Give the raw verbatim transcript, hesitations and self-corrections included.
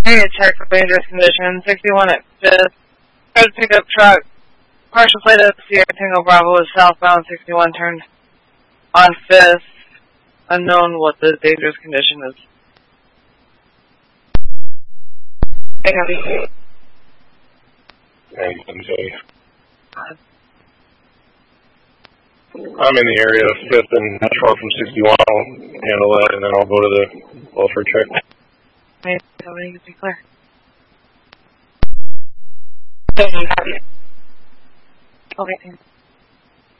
I need to check for dangerous condition. sixty-one at fifth. Third pickup truck. Partial plate up Sierra Tango Bravo is southbound. sixty-one turned on fifth. Unknown what the dangerous condition is. I copy. And M J. I'm in the area of fifth and not far from sixty-one. I'll handle that, and then I'll go to the welfare check. Okay, somebody can be clear. Okay, thanks.